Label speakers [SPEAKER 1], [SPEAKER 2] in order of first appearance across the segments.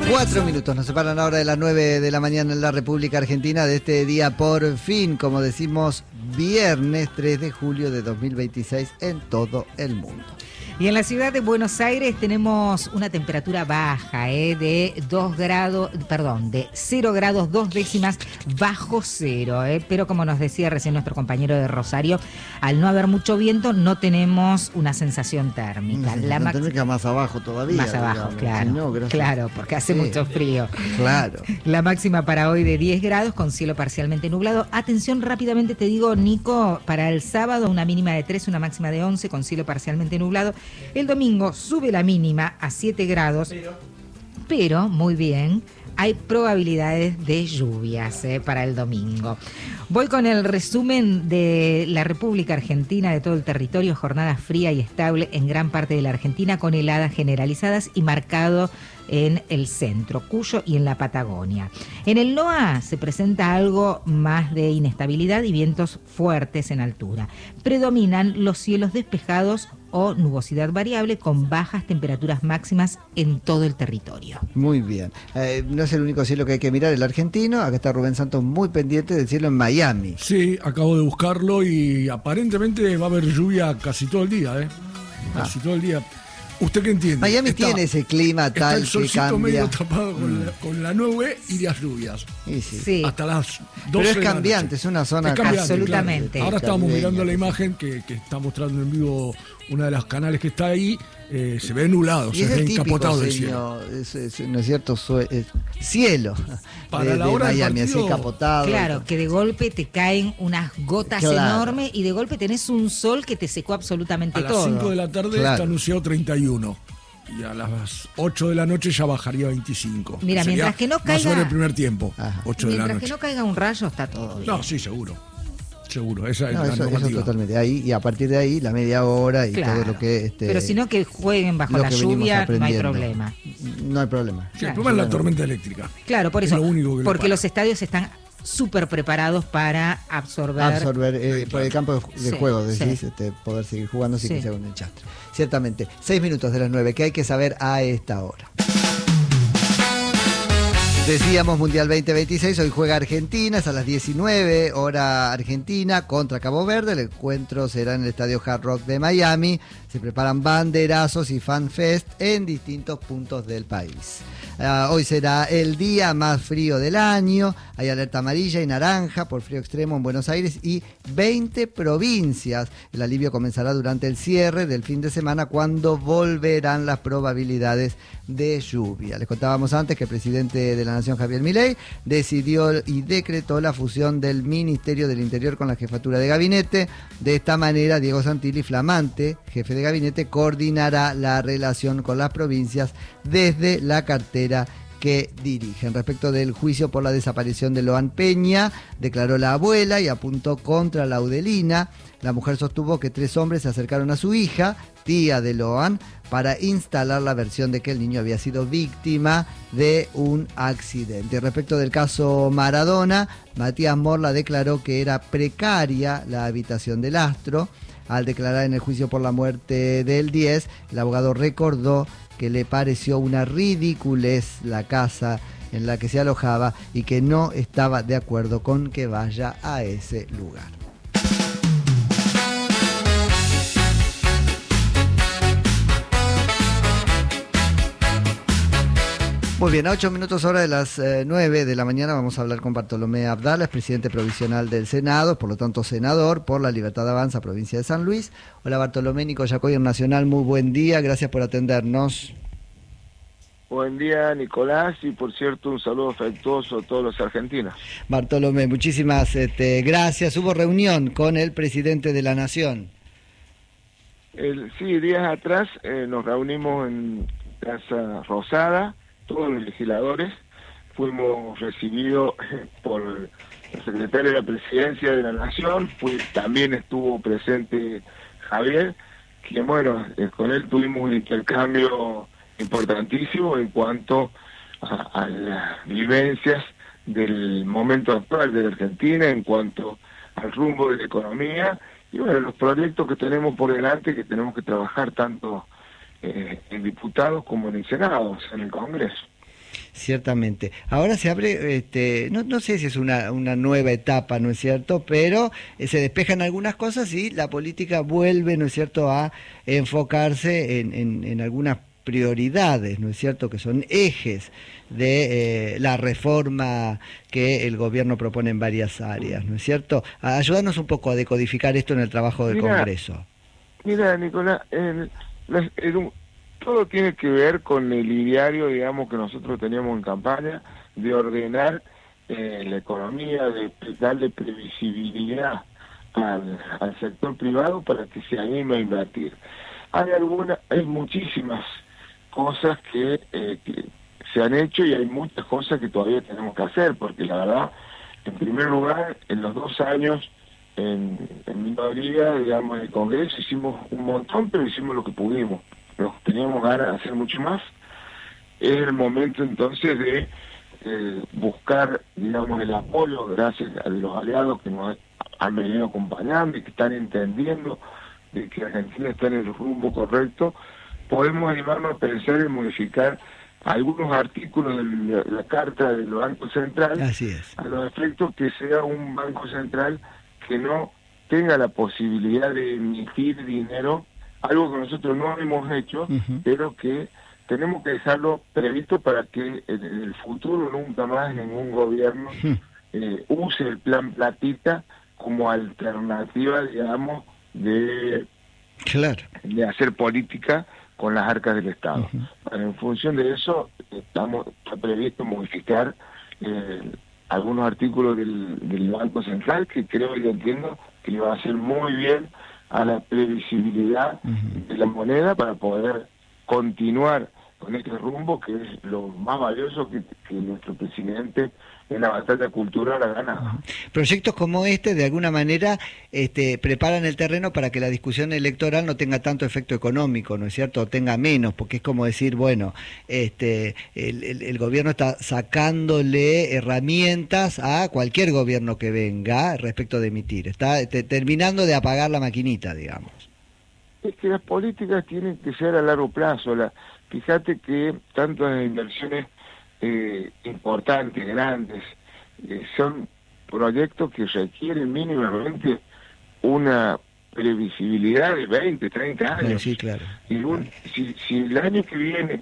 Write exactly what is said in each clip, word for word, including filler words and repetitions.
[SPEAKER 1] Cuatro minutos nos separan ahora de las nueve de la mañana en la República Argentina de este día por fin, como decimos, viernes tres de julio de dos mil veintiséis en todo el mundo.
[SPEAKER 2] Y en la ciudad de Buenos Aires tenemos una temperatura baja, ¿eh? de dos grados, perdón, de cero grados dos décimas bajo cero, ¿eh? Pero como nos decía recién nuestro compañero de Rosario, al no haber mucho viento no tenemos una sensación térmica.
[SPEAKER 1] No,
[SPEAKER 2] la
[SPEAKER 1] no
[SPEAKER 2] max...
[SPEAKER 1] tendrá que más abajo todavía.
[SPEAKER 2] Más abajo,
[SPEAKER 1] digamos.
[SPEAKER 2] claro,
[SPEAKER 1] Si no,
[SPEAKER 2] claro, porque hace
[SPEAKER 1] sí.
[SPEAKER 2] mucho frío.
[SPEAKER 1] Claro.
[SPEAKER 2] La máxima para hoy de diez grados con cielo parcialmente nublado. Atención, rápidamente te digo, Nico, para el sábado una mínima de tres, una máxima de once con cielo parcialmente nublado. El domingo sube la mínima a siete grados, pero, pero muy bien, hay probabilidades de lluvias eh, para el domingo. Voy con el resumen de la República Argentina, de todo el territorio. Jornada fría y estable en gran parte de la Argentina, con heladas generalizadas y marcado en el centro, Cuyo y en la Patagonia. En el NOA se presenta algo más de inestabilidad y vientos fuertes en altura. Predominan los cielos despejados o nubosidad variable con bajas temperaturas máximas en todo el territorio.
[SPEAKER 1] Muy bien. Eh, no es el único cielo que hay que mirar, el argentino. Acá está Rubén Santos muy pendiente del cielo en Miami.
[SPEAKER 3] Sí, acabo de buscarlo y aparentemente va a haber lluvia casi todo el día, ¿eh? Casi ah. todo el día. ¿Usted qué entiende?
[SPEAKER 1] Miami está, tiene ese clima tal
[SPEAKER 3] está el
[SPEAKER 1] que cambia.
[SPEAKER 3] Medio tapado con, mm. la, con la nube y las lluvias.
[SPEAKER 1] Sí, sí.
[SPEAKER 2] Sí.
[SPEAKER 3] Hasta las doce.
[SPEAKER 1] Pero es cambiante, es una zona
[SPEAKER 3] es cambiante,
[SPEAKER 2] absolutamente.
[SPEAKER 3] Claro. Ahora estamos mirando la imagen que, que está mostrando en vivo una de las canales que está ahí. Eh, se ve nublado,
[SPEAKER 1] y
[SPEAKER 3] se
[SPEAKER 1] es
[SPEAKER 3] ve
[SPEAKER 1] el
[SPEAKER 3] encapotado
[SPEAKER 1] típico,
[SPEAKER 3] el cielo.
[SPEAKER 1] Es, es, ¿no es cierto? Es cielo
[SPEAKER 3] para
[SPEAKER 1] de,
[SPEAKER 3] la hora
[SPEAKER 1] de Miami,
[SPEAKER 3] del partido,
[SPEAKER 1] así encapotado.
[SPEAKER 2] Claro, que de golpe te caen unas gotas
[SPEAKER 1] claro.
[SPEAKER 2] enormes y de golpe tenés un sol que te secó absolutamente todo.
[SPEAKER 3] A las cinco de la tarde
[SPEAKER 1] claro.
[SPEAKER 3] está anunciado treinta y uno. Y a las ocho de la noche ya bajaría a veinticinco.
[SPEAKER 2] Mira,
[SPEAKER 3] Sería
[SPEAKER 2] mientras que no caiga...
[SPEAKER 3] más sobre el primer tiempo,
[SPEAKER 1] Ajá.
[SPEAKER 3] ocho de la
[SPEAKER 2] Mientras
[SPEAKER 3] noche.
[SPEAKER 2] que no caiga un rayo está todo bien.
[SPEAKER 3] No, sí, seguro. Seguro, esa
[SPEAKER 1] No,
[SPEAKER 3] es la
[SPEAKER 1] eso,
[SPEAKER 3] normativa.
[SPEAKER 1] eso totalmente. Ahí, y a partir de ahí, la media hora y
[SPEAKER 2] claro.
[SPEAKER 1] todo lo que... Este,
[SPEAKER 2] Pero si no, que jueguen bajo la lluvia, no hay problema.
[SPEAKER 1] No hay problema.
[SPEAKER 3] Sí,
[SPEAKER 2] claro.
[SPEAKER 3] el problema es la tormenta eléctrica.
[SPEAKER 2] Claro, por eso.
[SPEAKER 3] Es lo único que
[SPEAKER 2] porque los estadios están súper preparados para absorber...
[SPEAKER 1] Absorber eh,
[SPEAKER 3] sí,
[SPEAKER 1] por el campo de, de
[SPEAKER 2] sí,
[SPEAKER 1] juego, decís,
[SPEAKER 2] sí.
[SPEAKER 1] este, poder seguir jugando sin
[SPEAKER 2] sí.
[SPEAKER 1] que sea un desastre. Ciertamente. Seis minutos de las nueve, que hay que saber a esta hora. Decíamos Mundial veinte veintiséis, hoy juega Argentina, es a las diecinueve, hora argentina, contra Cabo Verde. El encuentro será en el Estadio Hard Rock de Miami. Se preparan banderazos y fanfest en distintos puntos del país. Uh, hoy será el día más frío del año. Hay alerta amarilla y naranja por frío extremo en Buenos Aires y veinte provincias. El alivio comenzará durante el cierre del fin de semana, cuando volverán las probabilidades de lluvia. Les contábamos antes que el presidente de la Nación, Javier Milei, decidió y decretó la fusión del Ministerio del Interior con la Jefatura de Gabinete. De esta manera, Diego Santilli, flamante jefe de gabinete, coordinará la relación con las provincias desde la cartera que dirigen. Respecto del juicio por la desaparición de Loan Peña, declaró la abuela y apuntó contra Laudelina. La mujer sostuvo que tres hombres se acercaron a su hija, tía de Loan, para instalar la versión de que el niño había sido víctima de un accidente. Respecto del caso Maradona, Matías Morla declaró que era precaria la habitación del astro. Al declarar en el juicio por la muerte del diez, el abogado recordó que le pareció una ridiculez la casa en la que se alojaba y que no estaba de acuerdo con que vaya a ese lugar. Muy bien, a ocho minutos hora de las eh, nueve de la mañana vamos a hablar con Bartolomé Abdala, es presidente provisional del Senado, por lo tanto senador por la Libertad Avanza, provincia de San Luis. Hola Bartolomé, Nico Yacoy, Nacional, muy buen día, gracias por atendernos.
[SPEAKER 4] Buen día, Nicolás, y por cierto un saludo afectuoso a todos los argentinos.
[SPEAKER 1] Bartolomé, muchísimas este, gracias. Hubo reunión con el presidente de la Nación.
[SPEAKER 4] El, sí, días atrás eh, nos reunimos en Casa Rosada, todos los legisladores, fuimos recibidos por el secretario de la Presidencia de la Nación, pues también estuvo presente Javier, que bueno, eh, con él tuvimos un intercambio importantísimo en cuanto a, a las vivencias del momento actual de la Argentina, en cuanto al rumbo de la economía y bueno, los proyectos que tenemos por delante, que tenemos que trabajar tanto eh, en diputados como en el Senado, o sea, en el Congreso.
[SPEAKER 1] Ciertamente. Ahora se abre, este, no, no sé si es una, una nueva etapa, ¿no es cierto? Pero eh, se despejan algunas cosas y la política vuelve, ¿no es cierto?, a enfocarse en, en, en algunas prioridades, ¿no es cierto?, que son ejes de eh, la reforma que el gobierno propone en varias áreas, ¿no es cierto? Ayúdanos un poco a decodificar esto en el trabajo del
[SPEAKER 4] Mira,
[SPEAKER 1] Congreso.
[SPEAKER 4] Mira, Nicolás, el, el, el, todo tiene que ver con el ideario, digamos, que nosotros teníamos en campaña, de ordenar eh, la economía, de darle previsibilidad al, al sector privado para que se anime a invertir. Hay algunas, hay muchísimas cosas que, eh, que se han hecho y hay muchas cosas que todavía tenemos que hacer, porque la verdad, en primer lugar, en los dos años en, en minoría, digamos, en el Congreso hicimos un montón, pero hicimos lo que pudimos. Pero teníamos ganas de hacer mucho más. Es el momento entonces de eh, buscar, digamos, el apoyo gracias a los aliados que nos han venido acompañando y que están entendiendo de que Argentina está en el rumbo correcto. Podemos animarnos a pensar en modificar algunos artículos de la, la Carta del Banco Central.
[SPEAKER 1] Así es.
[SPEAKER 4] A los efectos que sea un Banco Central que no tenga la posibilidad de emitir dinero, algo que nosotros no hemos hecho, uh-huh. pero que tenemos que dejarlo previsto para que en el futuro nunca más ningún gobierno uh-huh. eh, use el plan platita como alternativa, digamos, de,
[SPEAKER 1] claro.
[SPEAKER 4] de hacer política con las arcas del Estado. Uh-huh. En función de eso, estamos está previsto modificar eh, algunos artículos del, del Banco Central que creo y entiendo que le va a hacer muy bien a la previsibilidad uh-huh. de la moneda para poder continuar con este rumbo que es lo más valioso que, que nuestro presidente en la batalla cultural ha ganado.
[SPEAKER 1] Uh-huh. Proyectos como este de alguna manera este, preparan el terreno para que la discusión electoral no tenga tanto efecto económico, ¿no es cierto? O tenga menos, porque es como decir, bueno, este, el, el, el gobierno está sacándole herramientas a cualquier gobierno que venga respecto de emitir, está te, terminando de apagar la maquinita, digamos.
[SPEAKER 4] Es que las políticas tienen que ser a largo plazo. La, fíjate que tanto las inversiones Eh, importantes, grandes, eh, son proyectos que requieren mínimamente una previsibilidad de veinte, treinta años.
[SPEAKER 1] Sí, claro.
[SPEAKER 4] Y un, si, si el año que viene,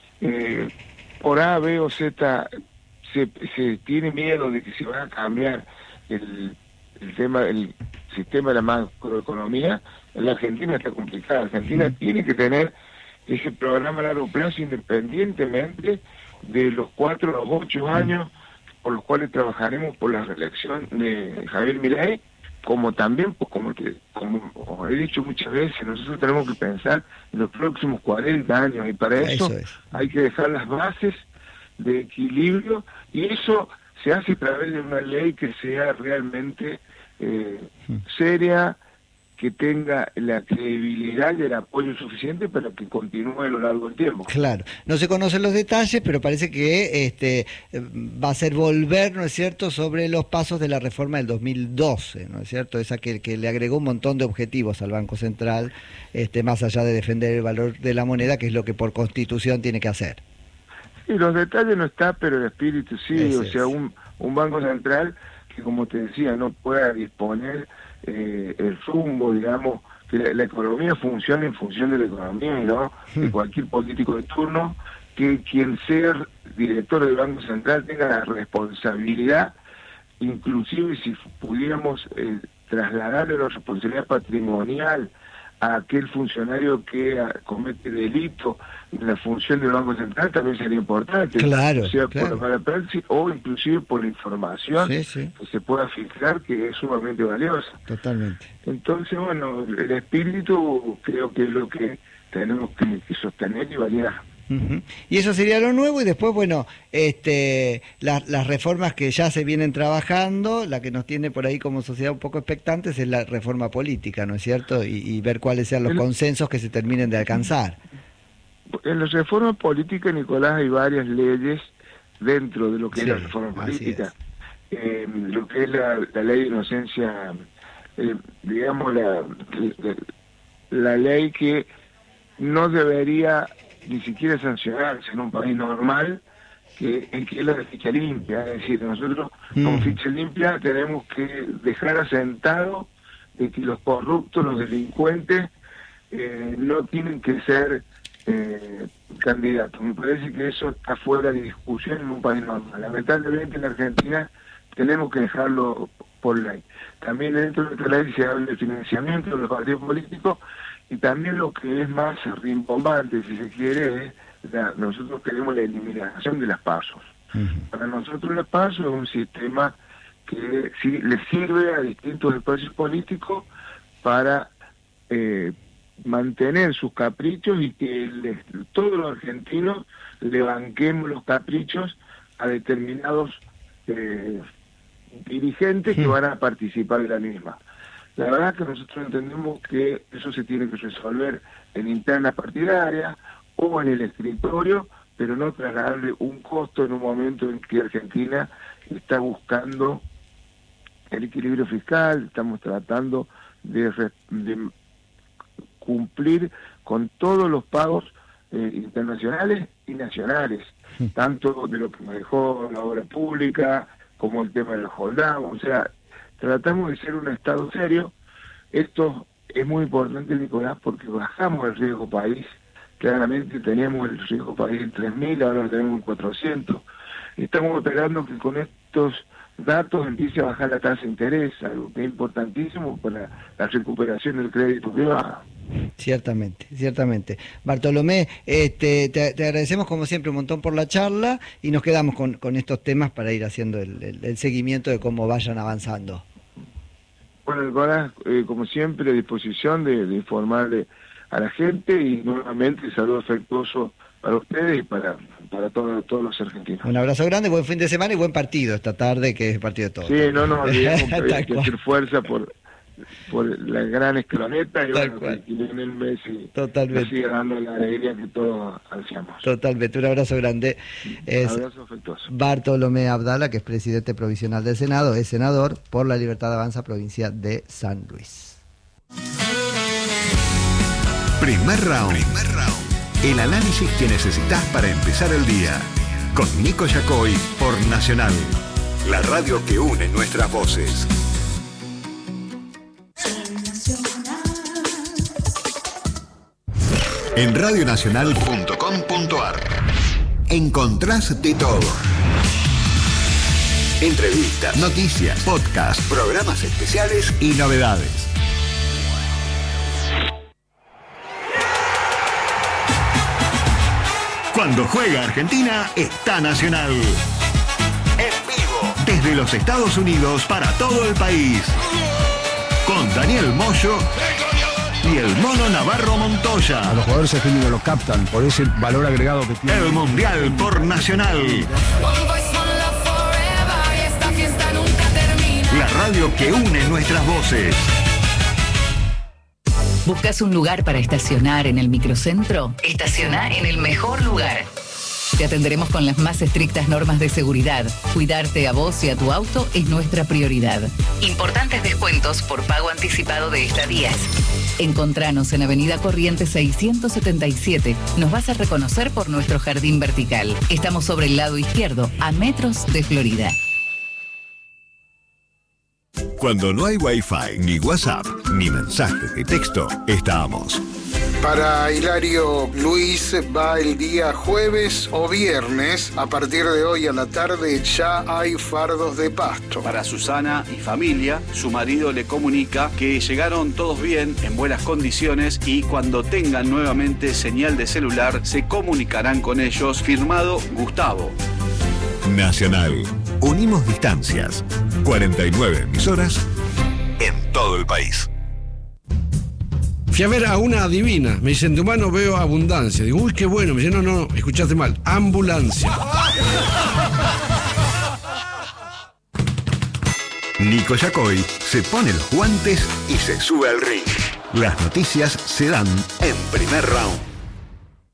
[SPEAKER 4] eh, por A, B o Z, se, se tiene miedo de que se va a cambiar el, el tema, el sistema de la macroeconomía, la Argentina está complicada. Argentina uh-huh. tiene que tener ese programa a largo plazo independientemente de los cuatro a los ocho años por los cuales trabajaremos por la reelección de Javier Milei, como también, pues como, te, como, como he dicho muchas veces, nosotros tenemos que pensar en los próximos cuarenta años y para eso, eso es. hay que dejar las bases de equilibrio y eso se hace a través de una ley que sea realmente eh, seria, que tenga la credibilidad y el apoyo suficiente para que continúe a lo largo del tiempo.
[SPEAKER 1] Claro, no se conocen los detalles, pero parece que este va a ser volver, ¿no es cierto?, sobre los pasos de la reforma del dos mil doce, ¿no es cierto?, esa que, que le agregó un montón de objetivos al Banco Central, este más allá de defender el valor de la moneda, que es lo que por Constitución tiene que hacer.
[SPEAKER 4] Sí, los detalles no están, pero el espíritu sí, Ese o sea,
[SPEAKER 1] es.
[SPEAKER 4] un, un Banco Central que, como te decía, no pueda disponer Eh, el rumbo, digamos, que la, la economía funcione en función de la economía y no de cualquier político de turno, que quien sea director del Banco Central tenga la responsabilidad, inclusive si pudiéramos eh, trasladarle la responsabilidad patrimonial a aquel funcionario que a, comete delito en la función del Banco Central, también sería importante,
[SPEAKER 1] claro,
[SPEAKER 4] sea
[SPEAKER 1] claro.
[SPEAKER 4] por la mala praxis o inclusive por la información
[SPEAKER 1] sí, sí.
[SPEAKER 4] que se pueda filtrar, que es sumamente valiosa.
[SPEAKER 1] Totalmente.
[SPEAKER 4] Entonces, bueno, el espíritu creo que es lo que tenemos que, que sostener y validar.
[SPEAKER 1] Uh-huh. Y eso sería lo nuevo, y después, bueno, este la, las reformas que ya se vienen trabajando, la que nos tiene por ahí como sociedad un poco expectantes es la reforma política, ¿no es cierto? Y, y ver cuáles sean los el, consensos que se terminen de alcanzar.
[SPEAKER 4] En la reforma política, Nicolás, hay varias leyes dentro de lo que sí, es la reforma política. Es. Eh, lo que es la, la ley de inocencia, eh, digamos, la, la, la ley que no debería ni siquiera sancionarse en un país normal, que, que es la de ficha limpia. Es decir, nosotros con ficha limpia tenemos que dejar asentado de que los corruptos, los delincuentes, eh, no tienen que ser eh, candidatos. Me parece que eso está fuera de discusión en un país normal. Lamentablemente en la Argentina tenemos que dejarlo por ley. También dentro de esta ley se habla del financiamiento de los partidos políticos, y también lo que es más rimbombante, si se quiere, es la, nosotros queremos la eliminación de las pasos. Uh-huh. Para nosotros las pasos es un sistema que sí, le sirve a distintos espacios políticos para eh, mantener sus caprichos y que les, todos los argentinos le banquemos los caprichos a determinados eh, dirigentes que van a participar de la misma. La verdad es que nosotros entendemos que eso se tiene que resolver en internas partidarias o en el escritorio, pero no trasladarle un costo en un momento en que Argentina está buscando el equilibrio fiscal, estamos tratando de, de cumplir con todos los pagos eh, internacionales y nacionales, tanto de lo que manejó la obra pública como el tema de los holdouts. O sea, tratamos de ser un Estado serio. Esto es muy importante, Nicolás, porque bajamos el riesgo país. Claramente teníamos el riesgo país en tres mil, ahora lo tenemos en cuatrocientos. Estamos esperando que con estos datos empiece a bajar la tasa de interés, algo que es importantísimo para la recuperación del crédito privado.
[SPEAKER 1] Ciertamente, ciertamente. Bartolomé, este, te, te agradecemos como siempre un montón por la charla y nos quedamos con, con estos temas para ir haciendo el, el, el seguimiento de cómo vayan avanzando.
[SPEAKER 4] Bueno, Nicolás, eh, como siempre, a disposición de, de informarle a la gente, y nuevamente saludo afectuoso para ustedes y para, para todo, todos los argentinos.
[SPEAKER 1] Un abrazo grande, buen fin de semana y buen partido esta tarde, que es el partido de todos.
[SPEAKER 4] Sí, no nos olvidemos que hay que hacer fuerza por, por la gran escaloneta y bueno, que Lionel Messi
[SPEAKER 1] Totalmente.
[SPEAKER 4] siga dando la alegría que todos ansiamos.
[SPEAKER 1] Totalmente, un abrazo grande. Es
[SPEAKER 4] un abrazo afectuoso.
[SPEAKER 1] Bartolomé Abdala, que es presidente provisional del Senado, es senador por la Libertad Avanza, provincia de San Luis.
[SPEAKER 5] Primer round. Primer round. El análisis que necesitas para empezar el día. Con Nico Yacoy por Nacional, la radio que une nuestras voces. En radio nacional punto com punto a r encontrás de todo. Entrevistas, noticias, podcasts, programas especiales y novedades. Cuando juega Argentina, está Nacional. En vivo, desde los Estados Unidos para todo el país. Con Daniel Moyo y el Mono Navarro Montoya.
[SPEAKER 6] A los jugadores argentinos lo captan por ese valor agregado que tiene.
[SPEAKER 5] El Mundial por Nacional. La radio que une nuestras voces.
[SPEAKER 7] ¿Buscas un lugar para estacionar en el microcentro? Estaciona en el mejor lugar. Te atenderemos con las más estrictas normas de seguridad. Cuidarte a vos y a tu auto es nuestra prioridad. Importantes descuentos por pago anticipado de estadías. Encontranos en Avenida Corrientes seiscientos setenta y siete. Nos vas a reconocer por nuestro jardín vertical. Estamos sobre el lado izquierdo, a metros de Florida.
[SPEAKER 5] Cuando no hay Wi-Fi, ni WhatsApp, ni mensajes de texto, estamos.
[SPEAKER 8] Para Hilario Luis va el día jueves o viernes. A partir de hoy a la tarde ya hay fardos de pasto.
[SPEAKER 9] Para Susana y familia, su marido le comunica que llegaron todos bien, en buenas condiciones, y cuando tengan nuevamente señal de celular se comunicarán con ellos. Firmado Gustavo.
[SPEAKER 5] Nacional. Unimos distancias. cuarenta y nueve emisoras en todo el país.
[SPEAKER 10] Fui a ver a una divina. Me dice, en tu mano veo abundancia. Digo, uy, qué bueno. Me dice, no, no, escuchaste mal. Ambulancia.
[SPEAKER 5] Nico Yacoy se pone los guantes y se sube al ring. Las noticias se dan en Primer Round.